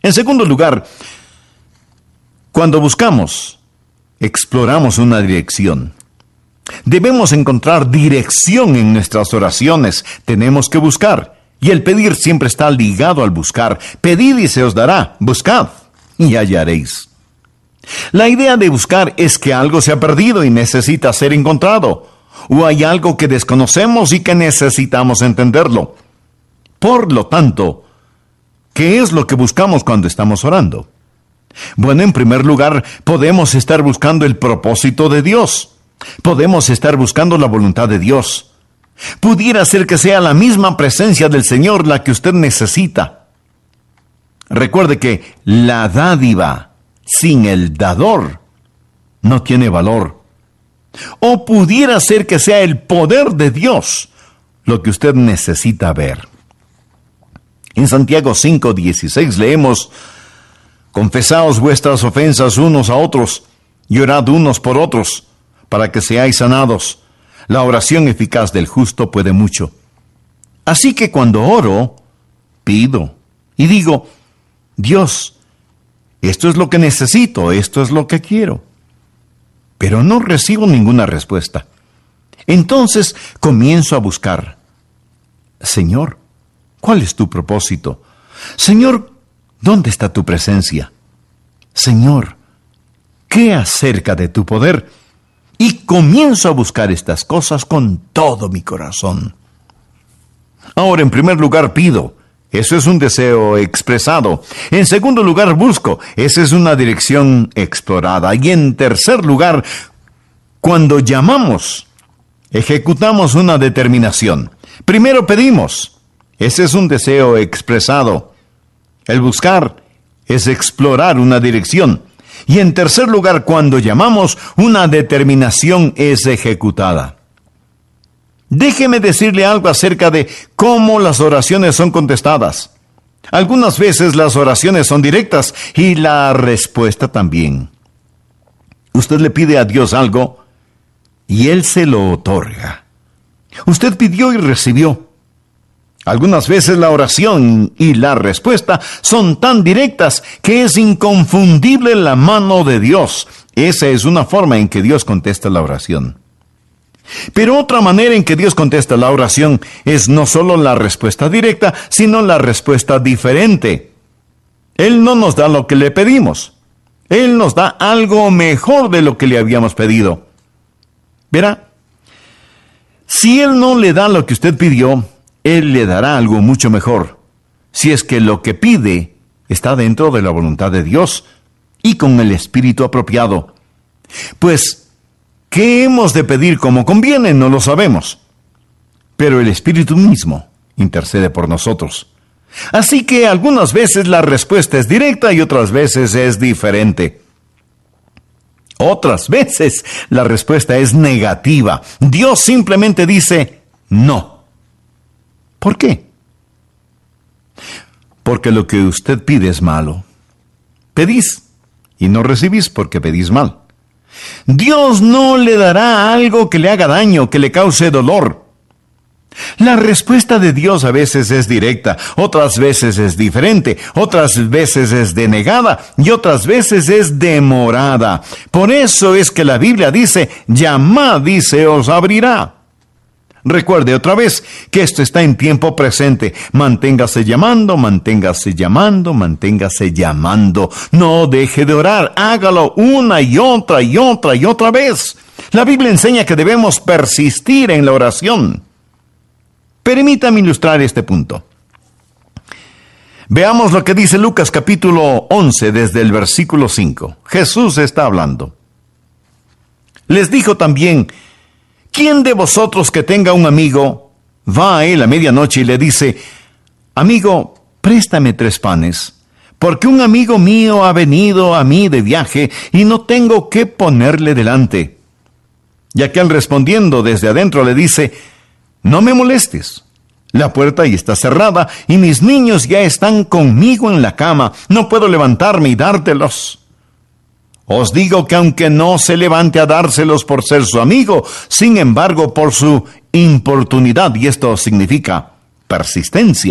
En segundo lugar, cuando buscamos, exploramos una dirección. Debemos encontrar dirección en nuestras oraciones. Tenemos que buscar. Y el pedir siempre está ligado al buscar. Pedid y se os dará. Buscad y hallaréis. La idea de buscar es que algo se ha perdido y necesita ser encontrado. O hay algo que desconocemos y que necesitamos entenderlo. Por lo tanto, ¿qué es lo que buscamos cuando estamos orando? Bueno, en primer lugar, podemos estar buscando el propósito de Dios. Podemos estar buscando la voluntad de Dios. Pudiera ser que sea la misma presencia del Señor la que usted necesita. Recuerde que la dádiva sin el dador no tiene valor. O pudiera ser que sea el poder de Dios lo que usted necesita ver. En Santiago 5:16 leemos: confesaos vuestras ofensas unos a otros y orad unos por otros, para que seáis sanados. La oración eficaz del justo puede mucho. Así que cuando oro, pido y digo: Dios, esto es lo que necesito, esto es lo que quiero. Pero no recibo ninguna respuesta. Entonces comienzo a buscar. Señor, ¿cuál es tu propósito? Señor, ¿dónde está tu presencia? Señor, ¿qué acerca de tu poder? Y comienzo a buscar estas cosas con todo mi corazón. Ahora, en primer lugar, pido. Eso es un deseo expresado. En segundo lugar, busco. Esa es una dirección explorada. Y en tercer lugar, cuando llamamos, ejecutamos una determinación. Primero pedimos. Ese es un deseo expresado. El buscar es explorar una dirección. Y en tercer lugar, cuando llamamos, una determinación es ejecutada. Déjeme decirle algo acerca de cómo las oraciones son contestadas. Algunas veces las oraciones son directas y la respuesta también. Usted le pide a Dios algo y Él se lo otorga. Usted pidió y recibió. Algunas veces la oración y la respuesta son tan directas que es inconfundible la mano de Dios. Esa es una forma en que Dios contesta la oración. Pero otra manera en que Dios contesta la oración es no solo la respuesta directa, sino la respuesta diferente. Él no nos da lo que le pedimos. Él nos da algo mejor de lo que le habíamos pedido. Verá, si Él no le da lo que usted pidió, Él le dará algo mucho mejor, si es que lo que pide está dentro de la voluntad de Dios y con el espíritu apropiado. Pues, ¿qué hemos de pedir como conviene? No lo sabemos. Pero el Espíritu mismo intercede por nosotros. Así que algunas veces la respuesta es directa y otras veces es diferente. Otras veces la respuesta es negativa. Dios simplemente dice no. ¿Por qué? Porque lo que usted pide es malo. Pedís y no recibís porque pedís mal. Dios no le dará algo que le haga daño, que le cause dolor. La respuesta de Dios a veces es directa, otras veces es diferente, otras veces es denegada y otras veces es demorada. Por eso es que la Biblia dice: llamad y se os abrirá. Recuerde otra vez que esto está en tiempo presente. Manténgase llamando, manténgase llamando, manténgase llamando. No deje de orar, hágalo una y otra y otra y otra vez. La Biblia enseña que debemos persistir en la oración. Permítame ilustrar este punto. Veamos lo que dice Lucas capítulo 11 desde el versículo 5. Jesús está hablando. Les dijo también: ¿quién de vosotros que tenga un amigo va a él a medianoche y le dice: amigo, préstame 3 panes, porque un amigo mío ha venido a mí de viaje y no tengo qué ponerle delante? Y aquel respondiendo desde adentro le dice: no me molestes, la puerta ya está cerrada y mis niños ya están conmigo en la cama, no puedo levantarme y dártelos. Os digo que aunque no se levante a dárselos por ser su amigo, sin embargo por su importunidad, y esto significa persistencia,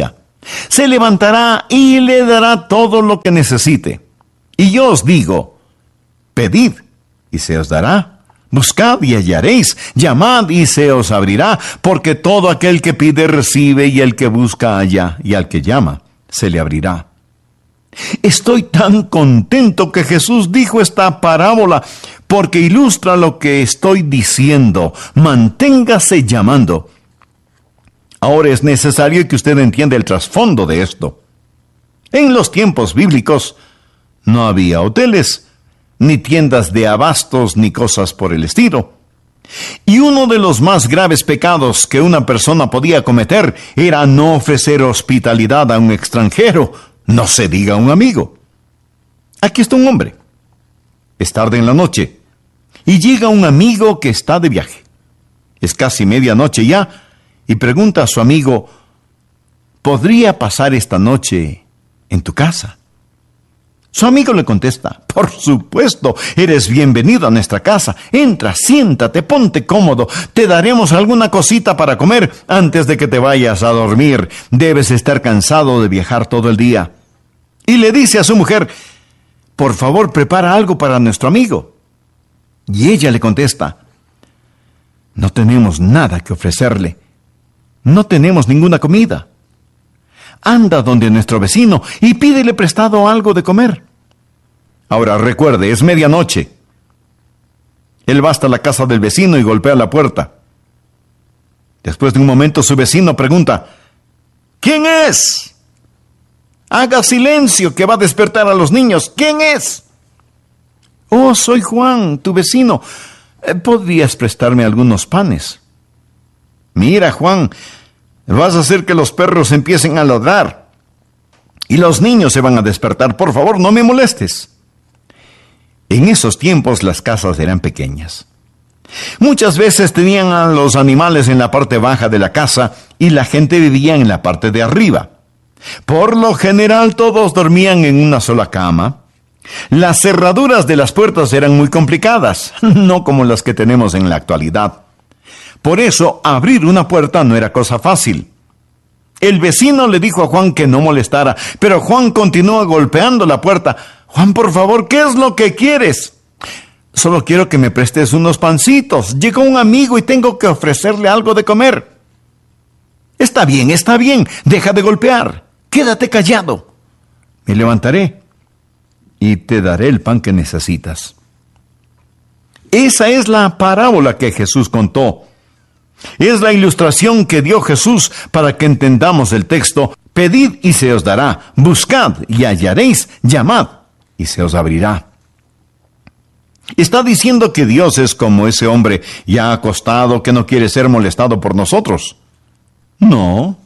Se levantará y le dará todo lo que necesite. Y yo os digo, pedid y se os dará. Buscad y hallaréis. Llamad y se os abrirá. Porque todo aquel que pide recibe, y el que busca halla, y al que llama se le abrirá. Estoy tan contento que Jesús dijo esta parábola, porque ilustra lo que estoy diciendo. Manténgase llamando. Ahora es necesario que usted entienda el trasfondo de esto. En los tiempos bíblicos no había hoteles, ni tiendas de abastos, ni cosas por el estilo. Y uno de los más graves pecados que una persona podía cometer era no ofrecer hospitalidad a un extranjero, no se diga a un amigo. Aquí está un hombre. Es tarde en la noche, y llega un amigo que está de viaje. Es casi medianoche ya, y pregunta a su amigo, ¿podría pasar esta noche en tu casa? Su amigo le contesta, por supuesto, eres bienvenido a nuestra casa. Entra, siéntate, ponte cómodo. Te daremos alguna cosita para comer antes de que te vayas a dormir. Debes estar cansado de viajar todo el día. Y le dice a su mujer, por favor, prepara algo para nuestro amigo. Y ella le contesta, no tenemos nada que ofrecerle. No tenemos ninguna comida. Anda donde nuestro vecino y pídele prestado algo de comer. Ahora recuerde, es medianoche. Él va hasta la casa del vecino y golpea la puerta. Después de un momento su vecino pregunta, ¿quién es? Haga silencio, que va a despertar a los niños. ¿Quién es? Oh, soy Juan, tu vecino. ¿Podrías prestarme algunos panes? Mira, Juan, vas a hacer que los perros empiecen a ladrar y los niños se van a despertar. Por favor, no me molestes. En esos tiempos las casas eran pequeñas. Muchas veces tenían a los animales en la parte baja de la casa y la gente vivía en la parte de arriba. Por lo general todos dormían en una sola cama. Las cerraduras de las puertas eran muy complicadas, no como las que tenemos en la actualidad. Por eso, abrir una puerta no era cosa fácil. El vecino le dijo a Juan que no molestara, pero Juan continúa golpeando la puerta. Juan, por favor, ¿qué es lo que quieres? Solo quiero que me prestes unos pancitos. Llegó un amigo y tengo que ofrecerle algo de comer. Está bien, deja de golpear. Quédate callado. Me levantaré y te daré el pan que necesitas. Esa es la parábola que Jesús contó. Es la ilustración que dio Jesús para que entendamos el texto. Pedid y se os dará, buscad y hallaréis, llamad y se os abrirá. Está diciendo que Dios es como ese hombre ya acostado que no quiere ser molestado por nosotros. No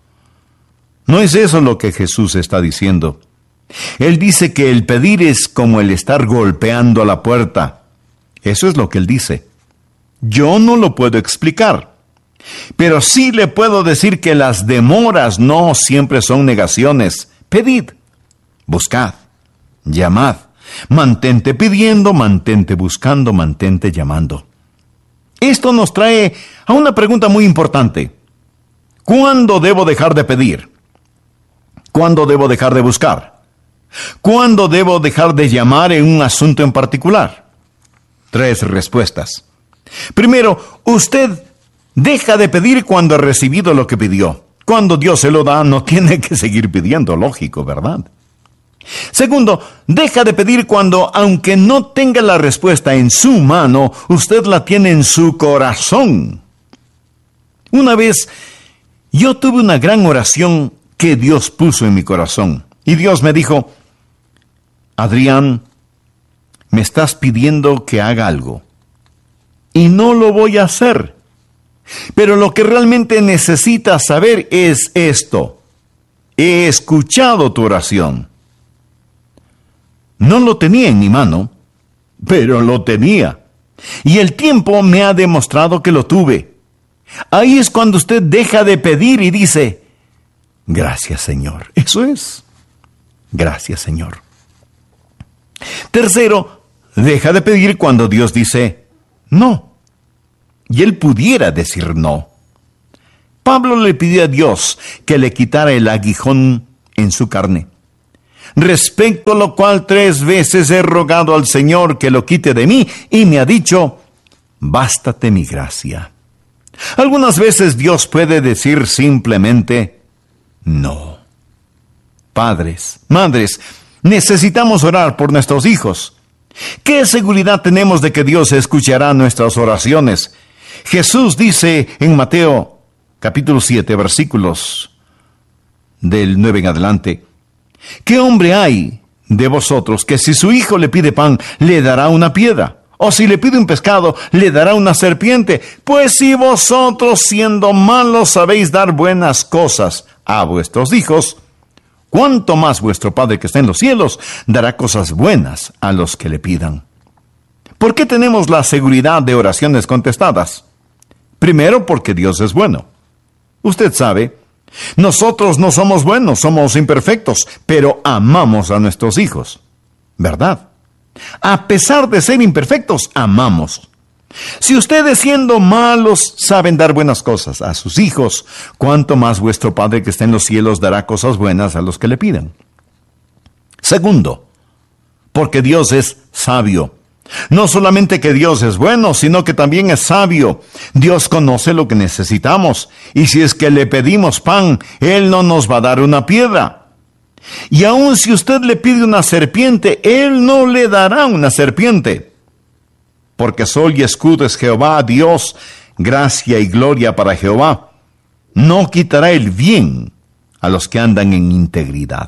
es eso lo que Jesús está diciendo. Él dice que el pedir es como el estar golpeando a la puerta. Eso es lo que él dice. Yo no lo puedo explicar, pero sí le puedo decir que las demoras no siempre son negaciones. Pedid, buscad, llamad, mantente pidiendo, mantente buscando, mantente llamando. Esto nos trae a una pregunta muy importante. ¿Cuándo debo dejar de pedir? ¿Cuándo debo dejar de buscar? ¿Cuándo debo dejar de llamar en un asunto en particular? 3 respuestas. Primero, usted deja de pedir cuando ha recibido lo que pidió. Cuando Dios se lo da, no tiene que seguir pidiendo, lógico, ¿verdad? Segundo, deja de pedir cuando, aunque no tenga la respuesta en su mano, usted la tiene en su corazón. Una vez, yo tuve una gran oración que Dios puso en mi corazón. Y Dios me dijo, Adrián, me estás pidiendo que haga algo. Y no lo voy a hacer. Pero lo que realmente necesitas saber es esto. He escuchado tu oración. No lo tenía en mi mano, pero lo tenía. Y el tiempo me ha demostrado que lo tuve. Ahí es cuando usted deja de pedir y dice, gracias, Señor. Eso es. Gracias, Señor. Tercero, deja de pedir cuando Dios dice no. Y Él pudiera decir no. Pablo le pidió a Dios que le quitara el aguijón en su carne. Respecto a lo cual 3 veces he rogado al Señor que lo quite de mí, y me ha dicho, bástate mi gracia. Algunas veces Dios puede decir simplemente, no. Padres, madres, necesitamos orar por nuestros hijos. ¿Qué seguridad tenemos de que Dios escuchará nuestras oraciones? Jesús dice en Mateo capítulo 7, versículos del 9 en adelante, ¿qué hombre hay de vosotros que si su hijo le pide pan, le dará una piedra? O si le pide un pescado, le dará una serpiente. Pues si vosotros, siendo malos, sabéis dar buenas cosas a vuestros hijos, ¿cuánto más vuestro Padre que está en los cielos dará cosas buenas a los que le pidan? ¿Por qué tenemos la seguridad de oraciones contestadas? Primero, porque Dios es bueno. Usted sabe, nosotros no somos buenos, somos imperfectos, pero amamos a nuestros hijos, ¿verdad? A pesar de ser imperfectos, amamos. Si ustedes siendo malos saben dar buenas cosas a sus hijos, ¿cuánto más vuestro Padre que está en los cielos dará cosas buenas a los que le pidan? Segundo, porque Dios es sabio. No solamente que Dios es bueno, sino que también es sabio. Dios conoce lo que necesitamos, y si es que le pedimos pan, Él no nos va a dar una piedra. Y aun si usted le pide una serpiente, Él no le dará una serpiente. Porque sol y escudo es Jehová, Dios, gracia y gloria para Jehová. No quitará el bien a los que andan en integridad.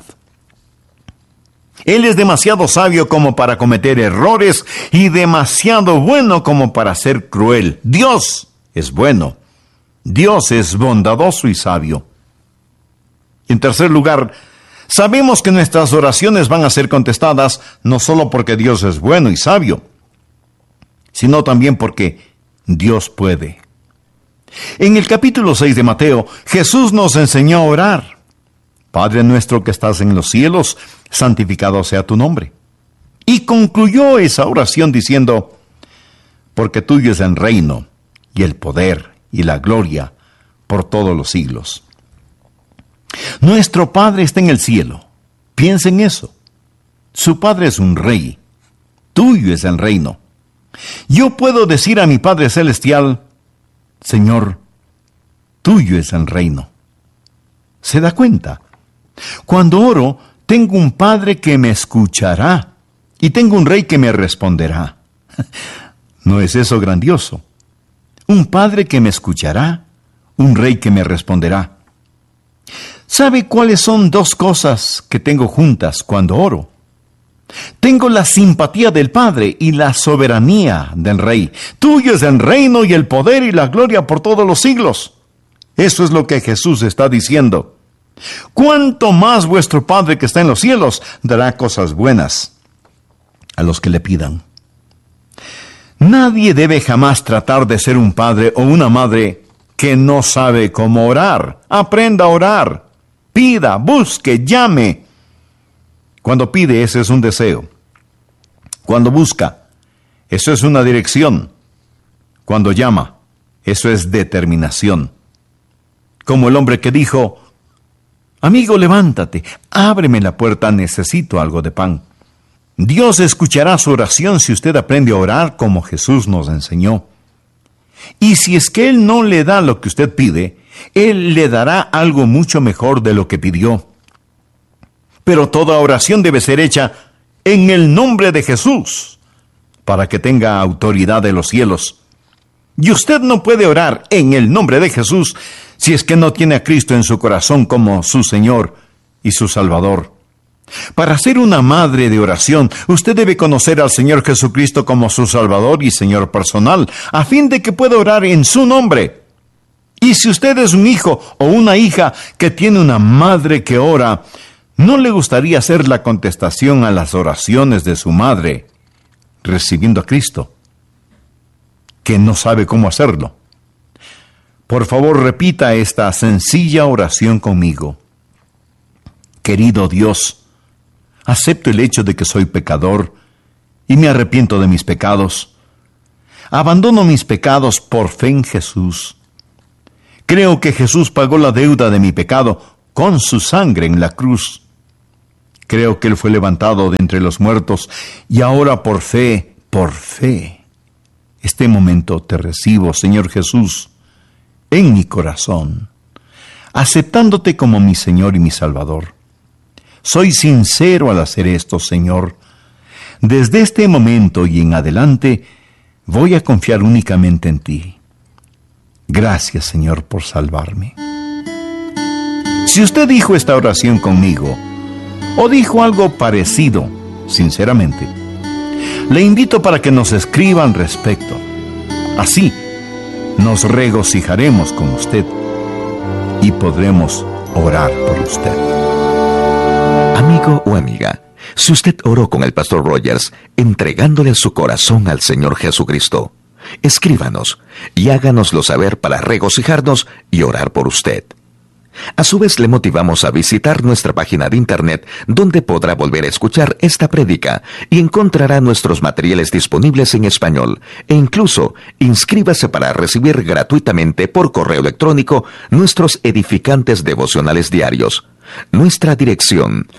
Él es demasiado sabio como para cometer errores y demasiado bueno como para ser cruel. Dios es bueno. Dios es bondadoso y sabio. En tercer lugar, sabemos que nuestras oraciones van a ser contestadas no solo porque Dios es bueno y sabio, sino también porque Dios puede. En el capítulo 6 de Mateo, Jesús nos enseñó a orar. Padre nuestro que estás en los cielos, santificado sea tu nombre. Y concluyó esa oración diciendo, porque tuyo es el reino, y el poder, y la gloria, por todos los siglos. Nuestro Padre está en el cielo. Piensa en eso. Su Padre es un rey. Tuyo es el reino. Yo puedo decir a mi Padre Celestial, Señor, tuyo es el reino. ¿Se da cuenta? Cuando oro, tengo un Padre que me escuchará y tengo un Rey que me responderá. ¿No es eso grandioso? Un Padre que me escuchará, un Rey que me responderá. ¿Sabe cuáles son 2 cosas que tengo juntas cuando oro? Tengo la simpatía del Padre y la soberanía del Rey. Tuyo es el reino y el poder y la gloria por todos los siglos. Eso es lo que Jesús está diciendo. ¿Cuánto más vuestro Padre que está en los cielos dará cosas buenas a los que le pidan? Nadie debe jamás tratar de ser un padre o una madre que no sabe cómo orar. Aprenda a orar. Pida, busque, llame. Cuando pide, ese es un deseo. Cuando busca, eso es una dirección. Cuando llama, eso es determinación. Como el hombre que dijo, amigo, levántate, ábreme la puerta, necesito algo de pan. Dios escuchará su oración si usted aprende a orar como Jesús nos enseñó. Y si es que Él no le da lo que usted pide, Él le dará algo mucho mejor de lo que pidió. Pero toda oración debe ser hecha en el nombre de Jesús, para que tenga autoridad de los cielos. Y usted no puede orar en el nombre de Jesús si es que no tiene a Cristo en su corazón como su Señor y su Salvador. Para ser una madre de oración, usted debe conocer al Señor Jesucristo como su Salvador y Señor personal, a fin de que pueda orar en su nombre. Y si usted es un hijo o una hija que tiene una madre que ora, ¿no le gustaría hacer la contestación a las oraciones de su madre, recibiendo a Cristo, que no sabe cómo hacerlo? Por favor, repita esta sencilla oración conmigo. Querido Dios, acepto el hecho de que soy pecador y me arrepiento de mis pecados. Abandono mis pecados por fe en Jesús. Creo que Jesús pagó la deuda de mi pecado con su sangre en la cruz. Creo que Él fue levantado de entre los muertos y ahora por fe, este momento te recibo, Señor Jesús, en mi corazón, aceptándote como mi Señor y mi Salvador. Soy sincero al hacer esto, Señor. Desde este momento y en adelante, voy a confiar únicamente en ti. Gracias, Señor, por salvarme. Si usted dijo esta oración conmigo, o dijo algo parecido, sinceramente, le invito para que nos escriba al respecto. Así, nos regocijaremos con usted y podremos orar por usted. Amigo o amiga, si usted oró con el Pastor Rogers, entregándole su corazón al Señor Jesucristo, escríbanos y háganoslo saber para regocijarnos y orar por usted. A su vez, le motivamos a visitar nuestra página de internet, donde podrá volver a escuchar esta prédica y encontrará nuestros materiales disponibles en español. E incluso, inscríbase para recibir gratuitamente por correo electrónico nuestros edificantes devocionales diarios. Nuestra dirección: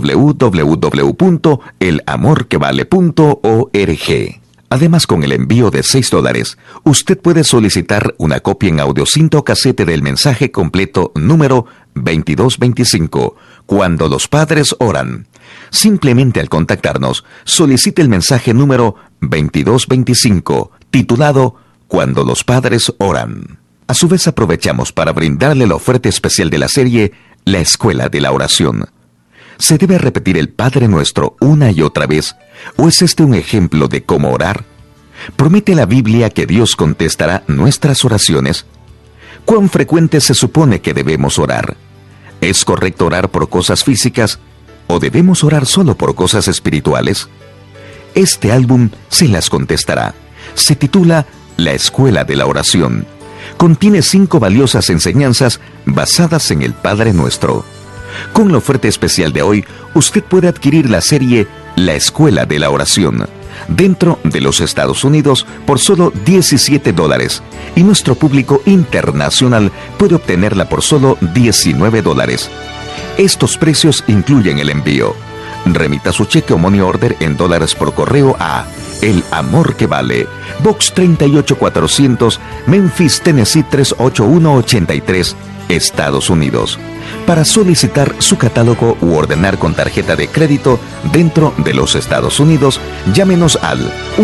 www.elamorquevale.org. Además, con el envío de $6, usted puede solicitar una copia en audio cinta casete del mensaje completo número 2225, Cuando los Padres Oran. Simplemente al contactarnos, solicite el mensaje número 2225, titulado Cuando los Padres Oran. A su vez, aprovechamos para brindarle la oferta especial de la serie La Escuela de la Oración. ¿Se debe repetir el Padre Nuestro una y otra vez? ¿O es este un ejemplo de cómo orar? ¿Promete la Biblia que Dios contestará nuestras oraciones? ¿Cuán frecuente se supone que debemos orar? ¿Es correcto orar por cosas físicas o debemos orar solo por cosas espirituales? Este álbum se las contestará. Se titula La Escuela de la Oración. Contiene 5 valiosas enseñanzas basadas en el Padre Nuestro. Con la oferta especial de hoy, usted puede adquirir la serie La Escuela de la Oración dentro de los Estados Unidos por solo $17 y nuestro público internacional puede obtenerla por solo $19. Estos precios incluyen el envío. Remita su cheque o money order en dólares por correo a El Amor que Vale, Box 38400, Memphis, Tennessee 38183, Estados Unidos. Para solicitar su catálogo u ordenar con tarjeta de crédito dentro de los Estados Unidos, llámenos al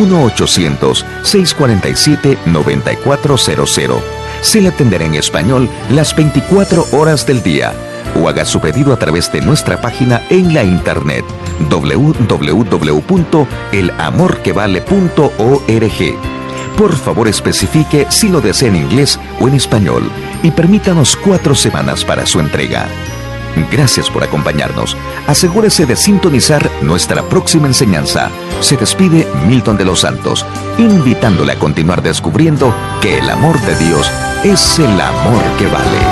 1-800-647-9400. Se le atenderá en español las 24 horas del día. O haga su pedido a través de nuestra página en la internet www.elamorquevale.org. Por favor, especifique si lo desea en inglés o en español y permítanos 4 semanas para su entrega. Gracias por acompañarnos. Asegúrese de sintonizar nuestra próxima enseñanza. Se despide Milton de los Santos, invitándole a continuar descubriendo que el amor de Dios es el amor que vale.